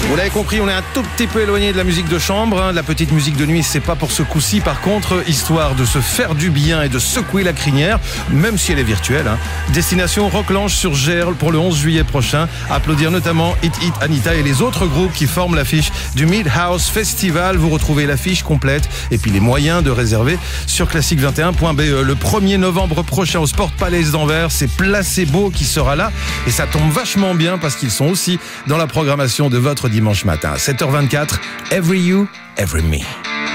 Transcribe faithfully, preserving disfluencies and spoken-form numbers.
Vous l'avez compris, on est un tout petit peu éloigné de la musique de chambre. Hein. La petite musique de nuit, c'est pas pour ce coup-ci. Par contre, histoire de se faire du bien et de secouer la crinière, même si elle est virtuelle. Hein. Destination Rocklange sur Gerle pour le onze juillet prochain. Applaudir notamment Hit Hit, Anita et les autres groupes qui forment l'affiche du Midhouse Festival. Vous retrouvez l'affiche complète et puis les moyens de réserver sur classique vingt et un point b e. Le premier novembre prochain au Sport Palace d'Anvers, c'est Placebo qui sera là. Et ça tombe vachement bien parce qu'ils sont aussi dans la programmation de votre dimanche matin. sept heures vingt-quatre, Every You, Every Me.